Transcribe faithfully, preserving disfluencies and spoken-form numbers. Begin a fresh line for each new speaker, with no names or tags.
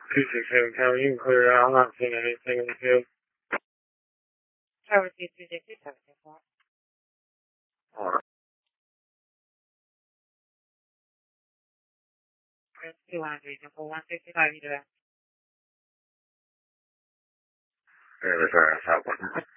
two six seven Tower, you can clear out. I'm not seeing anything in the field.
Tower two two six two seven two four.
Alright.
two one three four one sixty-five, you do that.
Yeah, that's alright. That's